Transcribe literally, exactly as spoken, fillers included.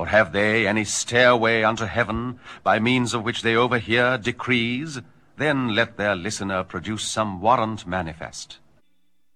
Or have they any stairway unto heaven, by means of which they overhear decrees? Then let their listener produce some warrant manifest.